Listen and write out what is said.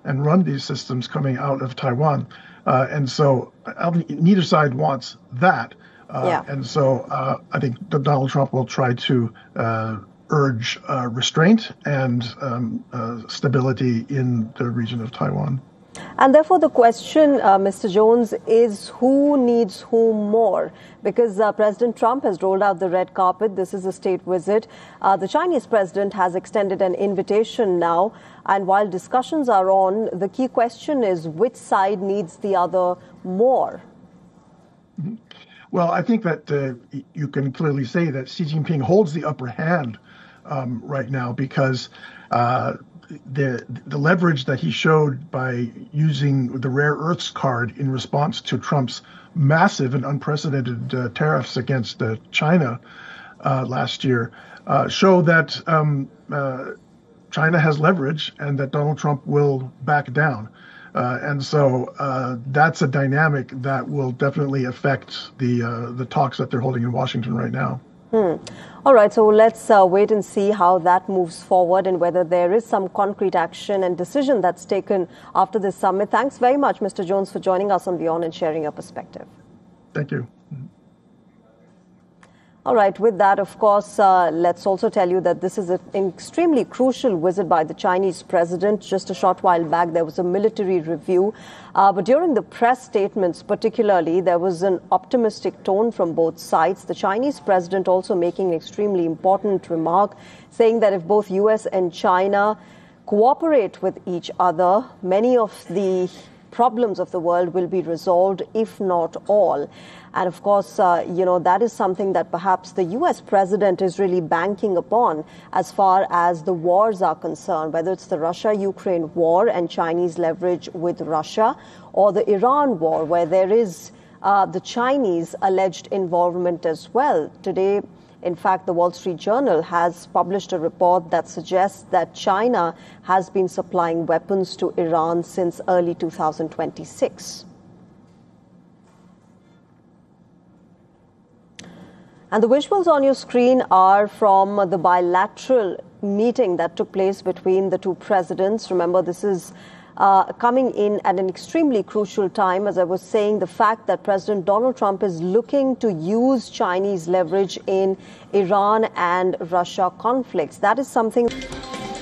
and run these systems coming out of Taiwan. And so neither side wants that. And so I think Donald Trump will try to urge restraint and stability in the region of Taiwan. And therefore, the question, Mr. Jones, is who needs whom more? Because President Trump has rolled out the red carpet. This is a state visit. The Chinese president has extended an invitation now. And while discussions are on, the key question is which side needs the other more? Mm-hmm. Well, I think that you can clearly say that Xi Jinping holds the upper hand right now because the leverage that he showed by using the rare earths card in response to Trump's massive and unprecedented tariffs against China last year show that China has leverage and that Donald Trump will back down. And so that's a dynamic that will definitely affect the talks that they're holding in Washington right now. All right, so let's wait and see how that moves forward and whether there is some concrete action and decision that's taken after this summit. Thanks very much, Mr. Jones, for joining us on Beyond and sharing your perspective. Thank you. All right. With that, of course, let's also tell you that this is an extremely crucial visit by the Chinese president. Just a short while back, there was a military review. But during the press statements, particularly, there was an optimistic tone from both sides. The Chinese president also making an extremely important remark, saying that if both U.S. and China cooperate with each other, many of the problems of the world will be resolved, if not all. And of course, that is something that perhaps the U.S. president is really banking upon as far as the wars are concerned, whether it's the Russia-Ukraine war and Chinese leverage with Russia, or the Iran war, where there is the Chinese alleged involvement as well. Today, in fact, the Wall Street Journal has published a report that suggests that China has been supplying weapons to Iran since early 2026. And the visuals on your screen are from the bilateral meeting that took place between the two presidents. Remember, this is coming in at an extremely crucial time. As I was saying, the fact that President Donald Trump is looking to use Chinese leverage in Iran and Russia conflicts, that is something